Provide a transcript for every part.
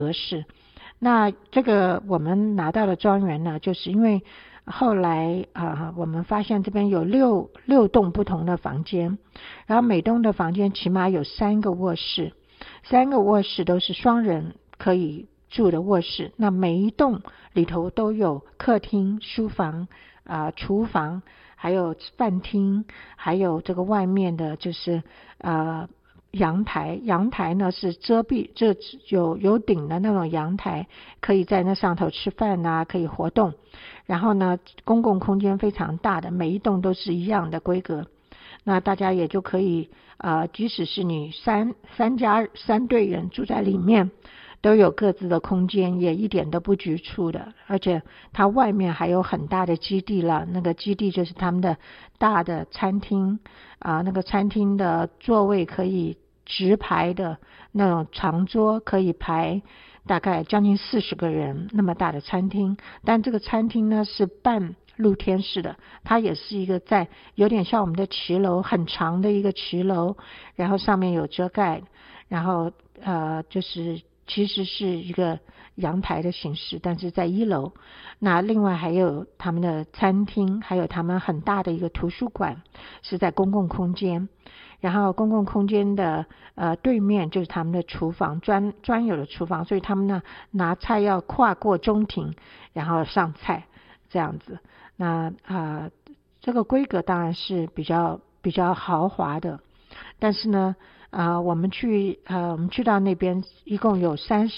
那这个我们拿到的庄园呢，就是因为后来我们发现这边有六栋不同的房间，然后每栋的房间起码有3个卧室，3个卧室都是双人可以住的卧室。那每一栋里头都有客厅、书房、厨房，还有饭厅，还有这个外面的就是阳台呢是遮蔽，这有顶的那种阳台，可以在那上头吃饭啊，可以活动。然后呢，公共空间非常大的，每一栋都是一样的规格。那大家也就可以即使是你三对人住在里面，都有各自的空间，也一点都不局促的。而且它外面还有很大的基地了，那个基地就是他们的大的餐厅那个餐厅的座位可以直排的那种长桌，可以排大概将近40个人，那么大的餐厅。但这个餐厅呢是半露天式的，它也是一个在有点像我们的骑楼，很长的一个骑楼，然后上面有遮盖，然后就是其实是一个阳台的形式，但是在1楼。那另外还有他们的餐厅，还有他们很大的一个图书馆是在公共空间。然后公共空间的对面就是他们的厨房，专有的厨房，所以他们呢拿菜要跨过中庭，然后上菜这样子。那这个规格当然是比较豪华的，但是呢我们去到那边一共有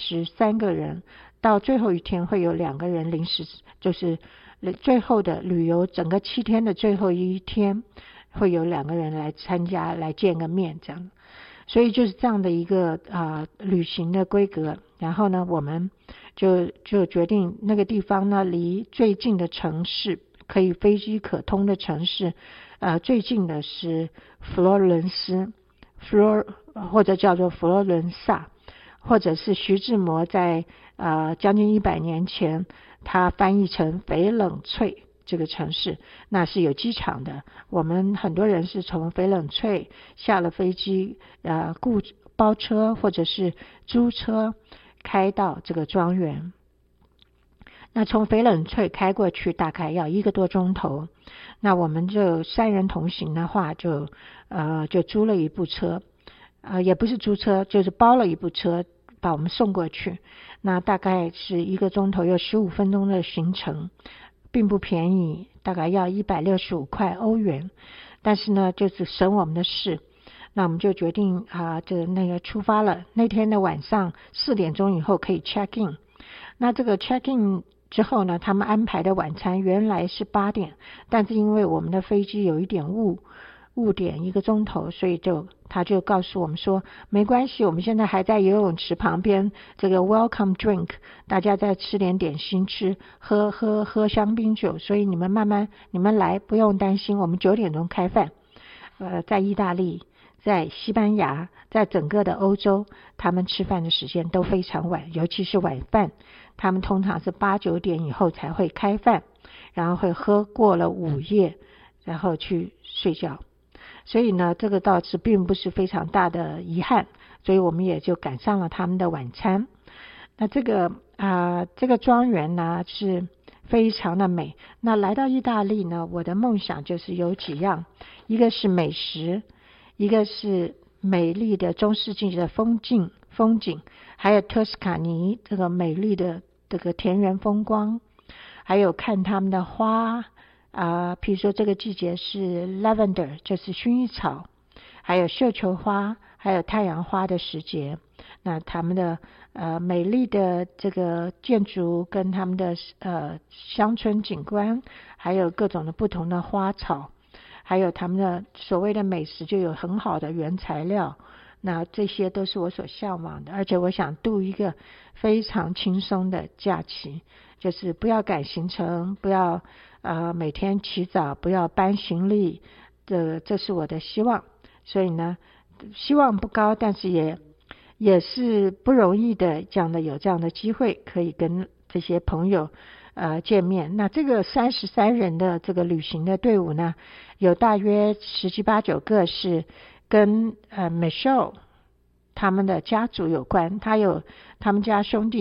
33个人，到最后一天会有2个人临时，就是最后的旅游整个7天的最后一天会有2个人来参加，来见个面这样。所以就是这样的一个旅行的规格。然后呢，我们就决定那个地方呢离最近的城市，可以飞机可通的城市最近的是佛罗伦斯，或者叫做佛罗伦萨，或者是徐志摩在将近100年前他翻译成翡冷翠这个城市，那是有机场的。我们很多人是从翡冷翠下了飞机包车或者是租车开到这个庄园。那从翡冷翠开过去大概要1个多钟头。那我们就3人同行的话就租了一部车，也不是租车，就是包了一部车把我们送过去。那大概是1个钟头有15分钟的行程，并不便宜，大概要165块欧元，但是呢就是省我们的事。那我们就决定那个出发了。那天的晚上4点钟以后可以 check in。 那这个 check in 之后呢，他们安排的晚餐原来是8点，但是因为我们的飞机有一点误点1个钟头，所以他就告诉我们说没关系，我们现在还在游泳池旁边，这个 welcome drink， 大家再吃点点心，喝香槟酒，所以你们来，不用担心，我们9点钟开饭。在意大利，在西班牙，在整个的欧洲，他们吃饭的时间都非常晚，尤其是晚饭，他们通常是8、9点以后才会开饭，然后会喝过了午夜，然后去睡觉。所以呢，这个倒是并不是非常大的遗憾，所以我们也就赶上了他们的晚餐。那这个庄园呢是非常的美。那来到意大利呢，我的梦想就是有几样，一个是美食，一个是美丽的中世纪的风景，还有托斯卡尼这个美丽的这个田园风光，还有看他们的花譬如说这个季节是 lavender， 就是薰衣草，还有绣球花，还有太阳花的时节。那他们的美丽的这个建筑跟他们的乡村景观，还有各种的不同的花草，还有他们的所谓的美食就有很好的原材料。那这些都是我所向往的，而且我想度一个非常轻松的假期，就是不要赶行程，不要每天起早，不要搬行李，这是我的希望。所以呢，希望不高，但是也是不容易的，有这样的机会可以跟这些朋友见面。那这个33人的这个旅行的队伍呢，有大约17、18、19个是跟Michelle他们的家族有关，他们家兄弟